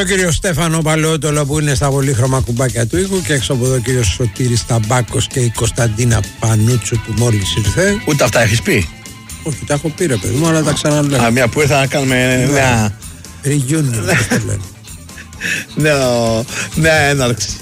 Ο κύριος Στέφανο Παλαιότολο που είναι στα πολύχρωμα κουμπάκια του ήχου και έξω από εδώ ο κύριος Σωτήρης Ταμπάκος και η Κωνσταντίνα Πανούτσου που μόλις ήρθε. Ούτε αυτά έχεις πει? Όχι, τα έχω πει ρε παιδί μου, αλλά τα ξαναλέω. Μια που ήρθα να κάνουμε reunion, πώς το λένε. Ναι, έναρξη.